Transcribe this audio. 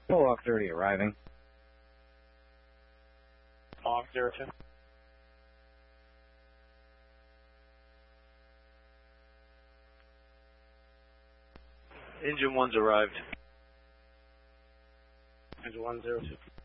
Hawk 30 arriving. Hawk 02. Engine 1's arrived. Engine 102.